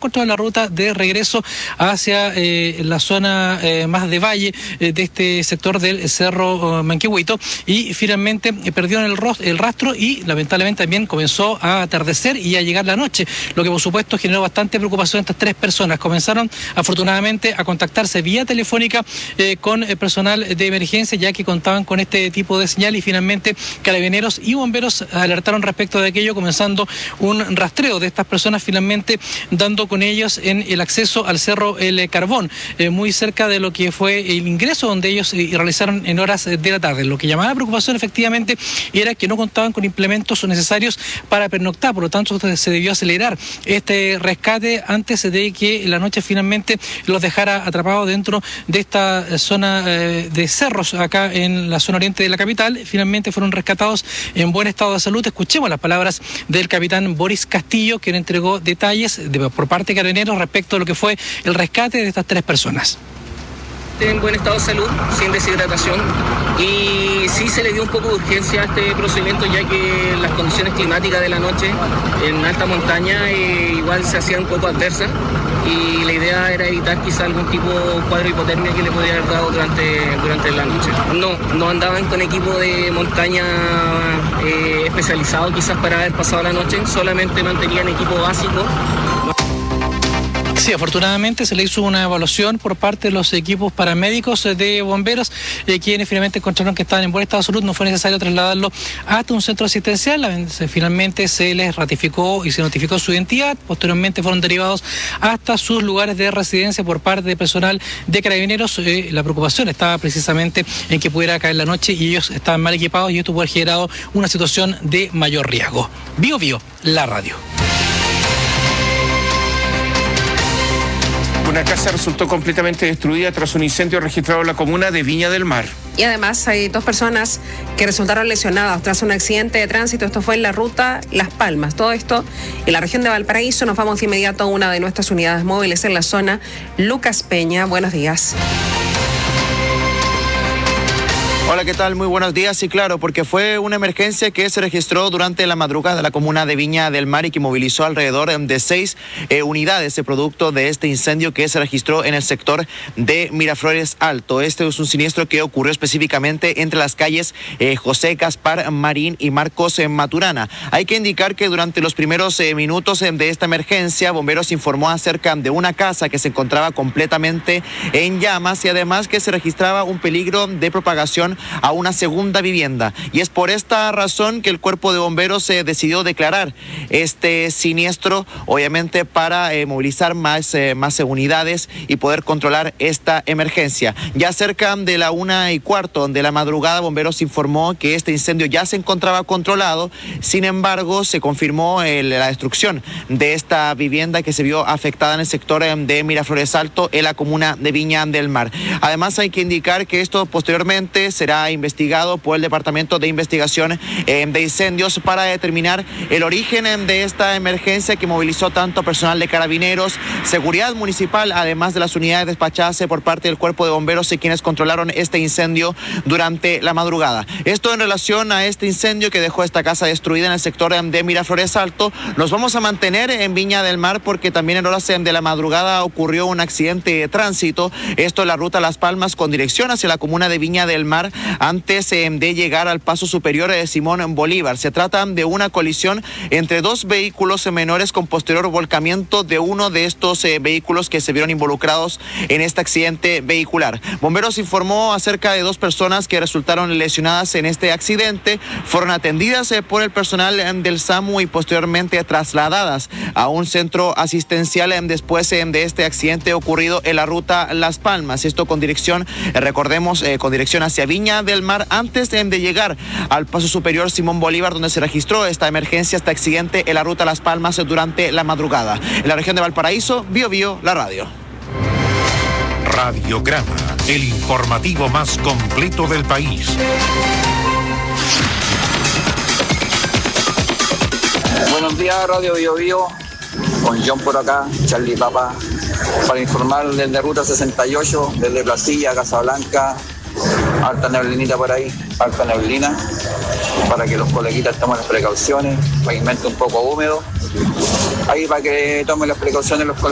encontrado la ruta de regreso hacia la zona más de valle de este sector del Cerro Manquehuito, y finalmente perdieron el rastro y lamentablemente también comenzó a atardecer y a llegar la noche, lo que por supuesto generó bastante preocupación a estas tres personas. Comenzaron afortunadamente a contactarse vía telefónica con el personal de emergencia, ya que contaban con este tipo de señal, y finalmente carabineros y bomberos alertaron respecto de aquello, comenzando un rastreo de estas personas, finalmente dando con ellos en el acceso al Cerro El Carbón, muy cerca de lo que fue el ingreso donde ellos realizaron en horas de la tarde. Lo que llamaba la preocupación efectivamente era que no contaban con implementos necesarios para pernoctar, por lo tanto se debió acelerar este rescate antes de que la noche finalmente los dejara atrapados dentro de esta zona de cerros acá en la zona oriente de la capital. Finalmente fueron rescatados en buen estado de salud. Escuchemos las palabras del capitán Boris Castillo, quien entregó detalles por parte de Carabineros respecto a lo que fue el rescate de estas tres personas. En buen estado de salud, sin deshidratación, y sí se le dio un poco de urgencia a este procedimiento, ya que las condiciones climáticas de la noche en alta montaña igual se hacían un poco adversas, y la idea era evitar quizá algún tipo de cuadro de hipotermia que le podría haber dado durante la noche. No andaban con equipo de montaña especializado quizás para haber pasado la noche, solamente mantenían equipo básico. Sí, afortunadamente se le hizo una evaluación por parte de los equipos paramédicos de bomberos, quienes finalmente encontraron que estaban en buen estado de salud. No fue necesario trasladarlo hasta un centro asistencial. Finalmente se les ratificó y se notificó su identidad. Posteriormente fueron derivados hasta sus lugares de residencia por parte de personal de Carabineros. La preocupación estaba precisamente en que pudiera caer la noche y ellos estaban mal equipados, y esto puede haber generado una situación de mayor riesgo. Bio Bio, la radio. Una casa resultó completamente destruida tras un incendio registrado en la comuna de Viña del Mar. Y además hay 2 personas que resultaron lesionadas tras un accidente de tránsito. Esto fue en la ruta Las Palmas. Todo esto en la región de Valparaíso. Nos vamos de inmediato a una de nuestras unidades móviles en la zona. Lucas Peña, buenos días. Hola, ¿qué tal? Muy buenos días. Sí, claro, porque fue una emergencia que se registró durante la madrugada de la comuna de Viña del Mar y que movilizó alrededor de 6 unidades de producto de este incendio que se registró en el sector de Miraflores Alto. Este es un siniestro que ocurrió específicamente entre las calles José Gaspar Marín y Marcos Maturana. Hay que indicar que durante los primeros minutos de esta emergencia, Bomberos informó acerca de una casa que se encontraba completamente en llamas, y además que se registraba un peligro de propagación a una segunda vivienda, y es por esta razón que el cuerpo de bomberos decidió declarar este siniestro, obviamente para movilizar más unidades y poder controlar esta emergencia. Ya cerca de la 1:15 de la madrugada, Bomberos informó que este incendio ya se encontraba controlado. Sin embargo, se confirmó la destrucción de esta vivienda que se vio afectada en el sector de Miraflores Alto, en la comuna de Viña del Mar. Además, hay que indicar que esto posteriormente será investigado por el Departamento de Investigación de Incendios para determinar el origen de esta emergencia que movilizó tanto personal de Carabineros, seguridad municipal, además de las unidades despachadas por parte del Cuerpo de Bomberos, y quienes controlaron este incendio durante la madrugada. Esto en relación a este incendio que dejó esta casa destruida en el sector de Miraflores Alto. Nos vamos a mantener en Viña del Mar porque también en horas de la madrugada ocurrió un accidente de tránsito. Esto en la ruta Las Palmas con dirección hacia la comuna de Viña del Mar, antes de llegar al paso superior de Simón Bolívar. Se trata de una colisión entre 2 vehículos menores con posterior volcamiento de uno de estos vehículos que se vieron involucrados en este accidente vehicular. Bomberos informó acerca de 2 personas que resultaron lesionadas en este accidente. Fueron atendidas por el personal del SAMU y posteriormente trasladadas a un centro asistencial después de este accidente ocurrido en la ruta Las Palmas. Esto con dirección, recordemos, con dirección hacia Viña del Mar, antes de llegar al paso superior Simón Bolívar, donde se registró esta emergencia, este accidente en la ruta Las Palmas durante la madrugada. En la región de Valparaíso, Bio Bio, la radio. Radiograma, el informativo más completo del país. Buenos días, Radio Bio Bio, con John por acá, Charlie Papa, para informar desde Ruta 68, desde Placilla, Casablanca. Harta neblinita por ahí, harta neblina, para que los coleguitas tomen las precauciones, pavimento un poco húmedo, ahí para que tomen las precauciones los coleguitas.